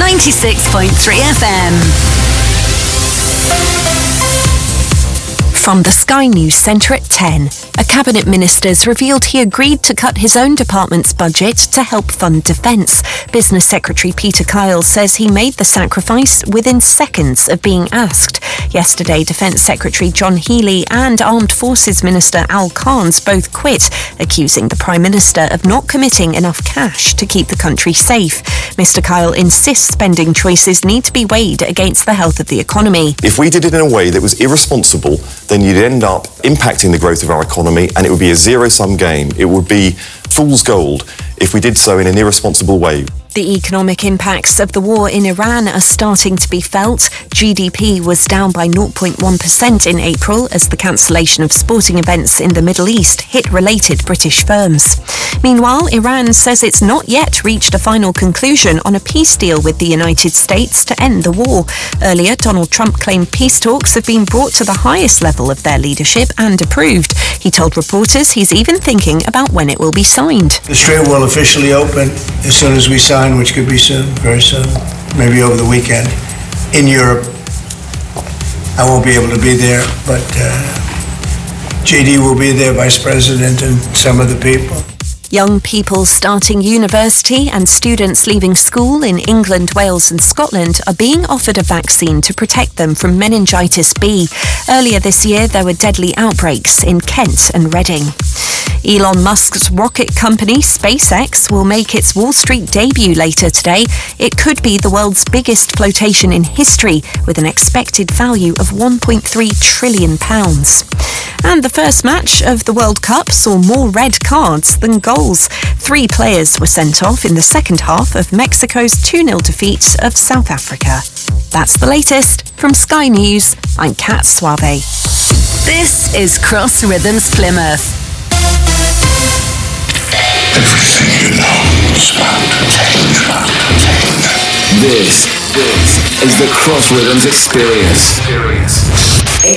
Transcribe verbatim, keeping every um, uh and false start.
ninety-six point three F M. From the Sky News Centre at ten, a Cabinet Minister's revealed he agreed to cut his own department's budget to help fund defence. Business Secretary Peter Kyle says he made the sacrifice within seconds of being asked. Yesterday, Defence Secretary John Healey and Armed Forces Minister Al Carnes both quit, accusing the Prime Minister of not committing enough cash to keep the country safe. Mister Kyle insists spending choices need to be weighed against the health of the economy. If we did it in a way that was irresponsible, then you'd end up impacting the growth of our economy, and it would be a zero-sum game. It would be fool's gold if we did so in an irresponsible way. The economic impacts of the war in Iran are starting to be felt. G D P was down by zero point one percent in April as the cancellation of sporting events in the Middle East hit related British firms. Meanwhile, Iran says it's not yet reached a final conclusion on a peace deal with the United States to end the war. Earlier, Donald Trump claimed peace talks have been brought to the highest level of their leadership and approved. He told reporters he's even thinking about when it will be signed. The strait will officially open as soon as we sign, which could be soon, very soon, maybe over the weekend. In Europe, I won't be able to be there, but uh, J D will be there, Vice President, and some of the people. Young people starting university and students leaving school in England, Wales and Scotland are being offered a vaccine to protect them from meningitis B. Earlier this year, there were deadly outbreaks in Kent and Reading. Elon Musk's rocket company, SpaceX, will make its Wall Street debut later today. It could be the world's biggest flotation in history, with an expected value of one point three trillion pounds. And the first match of the World Cup saw more red cards than goals. Three players were sent off in the second half of Mexico's two nil defeat of South Africa. That's the latest. From Sky News, I'm Kat Suave. This is Cross Rhythms Plymouth. Everything you know is about to change, about to change. This, this is the Cross Rhythms Experience.